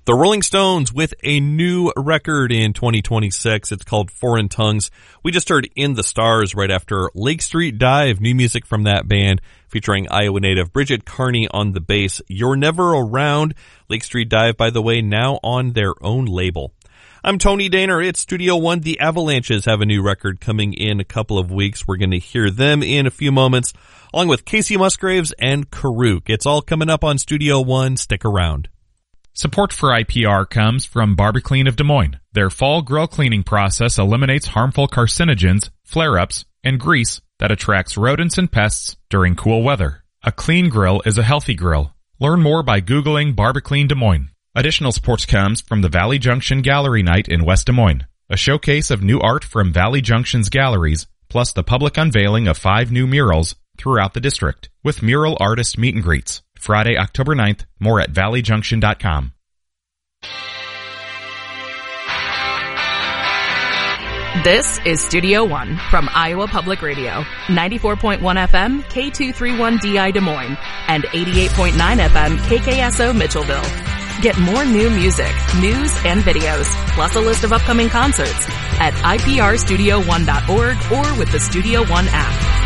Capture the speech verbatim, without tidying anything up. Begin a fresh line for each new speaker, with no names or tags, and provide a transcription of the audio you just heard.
The Rolling Stones with a new record in twenty twenty-six. It's called Foreign Tongues. We just heard In the Stars right after Lake Street Dive, new music from that band featuring Iowa native Bridget Carney on the bass. You're Never Around. Lake Street Dive, by the way, now on their own label. I'm Tony Daner. It's Studio One. The Avalanches have a new record coming in a couple of weeks. We're going to hear them in a few moments, along with Casey Musgraves and Karuk. It's all coming up on Studio One. Stick around.
Support for I P R comes from BarbeClean of Des Moines. Their fall grill cleaning process eliminates harmful carcinogens, flare-ups, and grease that attracts rodents and pests during cool weather. A clean grill is a healthy grill. Learn more by Googling BarbeClean Des Moines. Additional support comes from the Valley Junction Gallery Night in West Des Moines, a showcase of new art from Valley Junction's galleries, plus the public unveiling of five new murals throughout the district, with mural artist meet and greets. Friday, October ninth, more at valley junction dot com.
This is Studio One from Iowa Public Radio, ninety-four point one F M, K two thirty-one D I Des Moines, and eighty-eight point nine F M, K K S O Mitchellville. Get more new music, news, and videos, plus a list of upcoming concerts at I P R studio one dot org or with the Studio One app.